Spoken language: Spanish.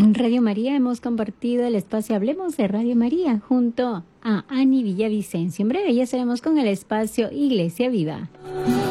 En Radio María hemos compartido el espacio Hablemos de Radio María junto a Ani Villavicencio. En breve ya estaremos con el espacio Iglesia Viva.